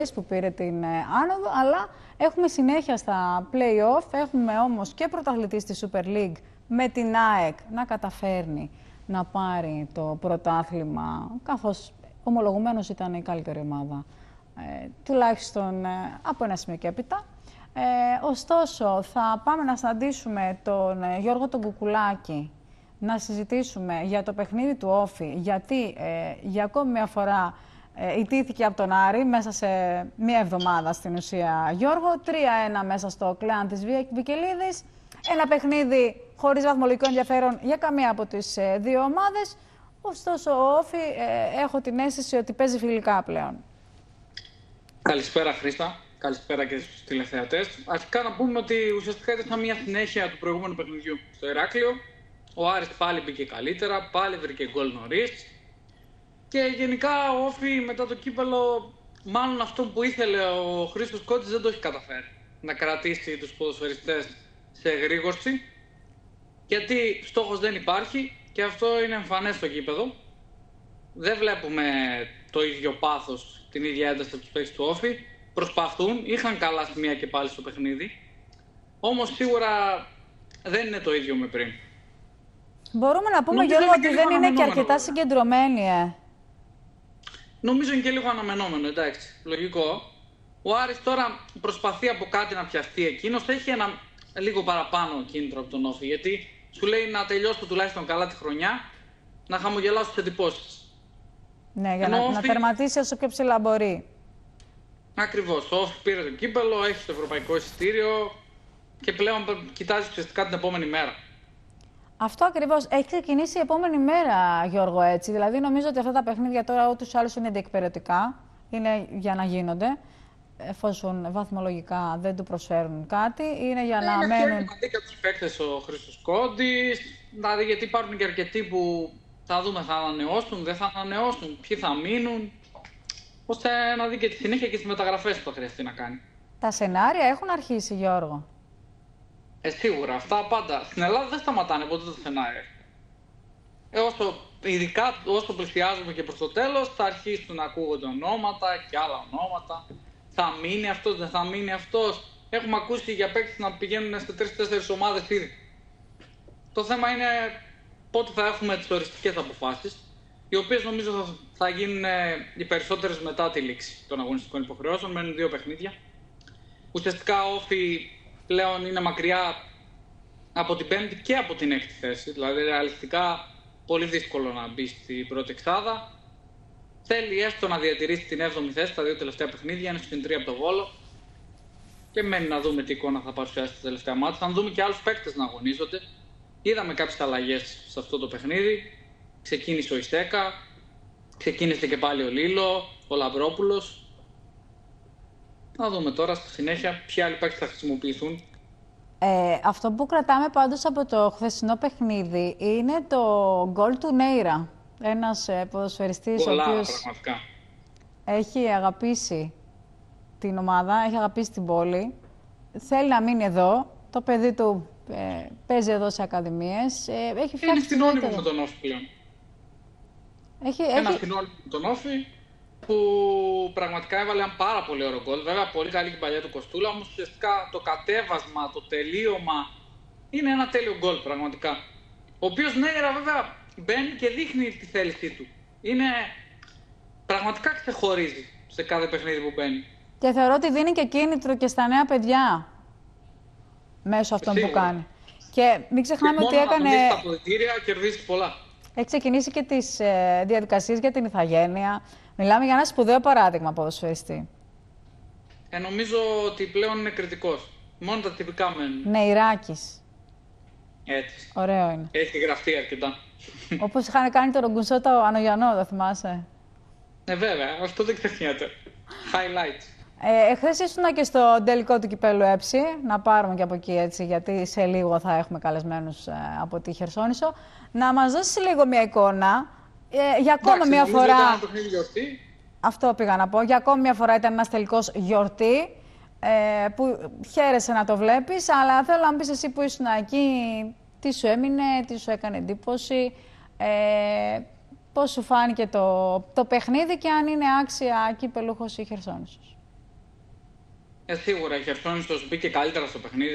που πήρε την άνοδο, αλλά έχουμε συνέχεια στα play-off, έχουμε όμως και πρωταθλητή στη Super League με την ΑΕΚ να καταφέρνει να πάρει το πρωτάθλημα, καθώς ομολογουμένως ήταν η καλύτερη ομάδα, τουλάχιστον από ένα σημείο και έπειτα. Ωστόσο, θα πάμε να συναντήσουμε τον Γιώργο τον Κουκουλάκη, να συζητήσουμε για το παιχνίδι του Όφη, γιατί για ακόμη μια φορά ιτήθηκε από τον Άρη μέσα σε μία εβδομάδα στην ουσία, Γιώργο. 3-1 μέσα στο κλάν της Βικελίδης. Ένα παιχνίδι χωρίς βαθμολογικό ενδιαφέρον για καμία από τις δύο ομάδες. Ωστόσο, ο Όφη έχω την αίσθηση ότι παίζει φιλικά πλέον. Καλησπέρα Χρήστα, καλησπέρα και στους τηλεθεατές. Αρχικά να πούμε ότι ουσιαστικά ήταν μια συνέχεια του προηγούμενου παιχνιδιού στο Ηράκλειο. Ο Άρης πάλι μπήκε καλύτερα, πάλι βρήκε γκολ νωρίς. Και γενικά ο Όφη μετά το κύπελλο, μάλλον αυτό που ήθελε ο Χρήστος Κότσης δεν το έχει καταφέρει. Να κρατήσει τους ποδοσφαιριστές σε εγρήγορση. Γιατί στόχος δεν υπάρχει και αυτό είναι εμφανές στο γήπεδο. Δεν βλέπουμε το ίδιο πάθος, την ίδια ένταση από τους παίκτες του Όφη. Προσπαθούν, είχαν καλά σημεία και πάλι στο παιχνίδι. Όμως σίγουρα δεν είναι το ίδιο με πριν. Μπορούμε να πούμε, Γιώργο, ότι δεν είναι και αρκετά συγκεντρωμένοι, Νομίζω είναι και λίγο αναμενόμενο, εντάξει, λογικό. Ο Άρης τώρα προσπαθεί από κάτι να πιαστεί εκείνος. Έχει ένα λίγο παραπάνω κίνητρο από τον Όφη, γιατί σου λέει να τελειώσω τουλάχιστον καλά τη χρονιά, να χαμογελάσω τις εντυπώσεις. Ναι, για να τερματίσει όσο πιο ψηλά μπορεί. Ακριβώς. Ο Όφη πήρε το κύπελλο, έχει το ευρωπαϊκό εισιτήριο και πλέον κοιτάζει ουσιαστικά την επόμενη μέρα. Αυτό ακριβώς. Έχει ξεκινήσει η επόμενη μέρα, Γιώργο, έτσι. Δηλαδή, νομίζω ότι αυτά τα παιχνίδια τώρα ούτως ή άλλως είναι διεκπαιρεωτικά. Είναι για να γίνονται, εφόσον βαθμολογικά δεν του προσφέρουν κάτι. Είναι για να μένουν. Είναι και τους παίκτες ο Χρήστος Κόντης. Δηλαδή, γιατί υπάρχουν και αρκετοί που θα δούμε θα ανανεώσουν, δεν θα ανανεώσουν, ποιοι θα μείνουν. Ώστε να δει και τη συνέχεια και τις μεταγραφές που θα χρειαστεί να κάνει. Τα σενάρια έχουν αρχίσει, Γιώργο. Σίγουρα. Αυτά πάντα. Στην Ελλάδα δεν σταματάνε ποτέ τα σενάρια. Ειδικά όσο πλησιάζουμε και προς το τέλος, θα αρχίσουν να ακούγονται ονόματα και άλλα ονόματα. Θα μείνει αυτός, δεν θα μείνει αυτός. Έχουμε ακούσει για παίκτες να πηγαίνουν σε 3-4 ομάδες ήδη. Το θέμα είναι πότε θα έχουμε τις οριστικές αποφάσεις, οι οποίες νομίζω θα γίνουν οι περισσότερες μετά τη λήξη των αγωνιστικών υποχρεώσεων. Μένουν 2 παιχνίδια. Ουσιαστικά ο Όφη πλέον είναι μακριά από την 5η και από την 6η θέση. Δηλαδή, ρεαλιστικά, πολύ δύσκολο να μπει στην πρώτη εξάδα. Θέλει έστω να διατηρήσει την 7η θέση στα 2 τελευταία παιχνίδια, είναι στην 3 από το Βόλο. Και μένει να δούμε τι εικόνα θα παρουσιάσει στα τελευταία μάτια. Θα δούμε και άλλους παίκτες να αγωνίζονται. Είδαμε κάποιες αλλαγές σε αυτό το παιχνίδι. Ξεκίνησε ο Ισέκα, ξεκίνησε και πάλι ο Λίλο, ο Λαμπρόπουλος. Να δούμε τώρα στη συνέχεια ποιοι άλλοι παίκτες θα χρησιμοποιηθούν. Αυτό που κρατάμε πάντως από το χθεσινό παιχνίδι είναι το γκολ του Νέιρα. Ένας ποδοσφαιριστής ο οποίος πραγματικά έχει αγαπήσει την ομάδα, έχει αγαπήσει την πόλη. Θέλει να μείνει εδώ. Το παιδί του παίζει εδώ σε ακαδημίες. Έχει φτιάξει. Είναι συνώνυμο με τον Όφη πλέον. Ένα συνώνυμο με τον Όφη που πραγματικά έβαλε ένα πάρα πολύ ωραίο γκολ. Βέβαια, πολύ καλή και η παλιά του Κοστούλα, όμως ουσιαστικά το κατέβασμα, το τελείωμα είναι ένα τέλειο γκολ πραγματικά. Ο οποίος Νέιρα βέβαια μπαίνει και δείχνει τη θέλησή του. Είναι πραγματικά ξεχωρίζει σε κάθε παιχνίδι που μπαίνει. Και θεωρώ ότι δίνει και κίνητρο και στα νέα παιδιά μέσω αυτών που κάνει. Και μην ξεχνάμε ότι έκανε. Μόνο να τα αποδυτήρια κερδίζει πολλά. Έχει ξεκινήσει και τις διαδικασίες για την ηθαγένεια. Μιλάμε για ένα σπουδαίο παράδειγμα ποδοσφαιριστή. Νομίζω ότι πλέον είναι κριτικός. Μόνο τα τυπικά μένουν. Νεϊράκης. Έτσι. Ωραίο είναι. Έχει γραφτεί αρκετά. Όπως είχαν κάνει το Ρογκουνσό το Ανογιανό, το θυμάσαι. Βέβαια, αυτό δεν ξεχνιέται. Highlights. Εχθές ήσουν και στο τελικό του κυπέλου ΕΨΗ, να πάρουμε και από εκεί έτσι, γιατί σε λίγο θα έχουμε καλεσμένους από τη Χερσόνησο. Να μας δώσεις λίγο μια εικόνα. Για ακόμα μια φορά. Ήταν ένα παιχνίδι γιορτή. Αυτό πήγα να πω. Για ακόμη μια φορά ήταν ένας τελικός γιορτή, που χαίρεσαι να το βλέπεις, αλλά θέλω να μου πεις εσύ που ήσουν εκεί, τι σου έμεινε, τι σου έκανε εντύπωση, πώς σου φάνηκε το παιχνίδι και αν είναι άξια κυπελούχος ή Χερσόνησος. Σίγουρα η Χερσόνησος μπήκε καλύτερα στο παιχνίδι.